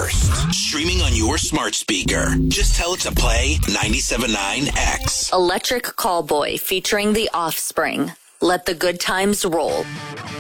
first. Streaming on your smart speaker. Just tell it to play 97.9 X. Electric Callboy featuring The Offspring. Let the good times roll.